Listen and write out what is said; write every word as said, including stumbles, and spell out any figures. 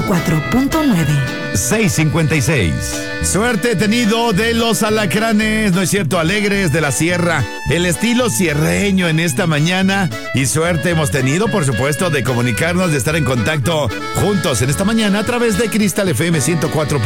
cuatro punto nueve. seis cincuenta y seis. Suerte he tenido de los alacranes, ¿no es cierto? Alegres de la sierra. El estilo sierreño en esta mañana. Y suerte hemos tenido, por supuesto, de comunicarnos, de estar en contacto juntos en esta mañana a través de Cristal F M ciento cuatro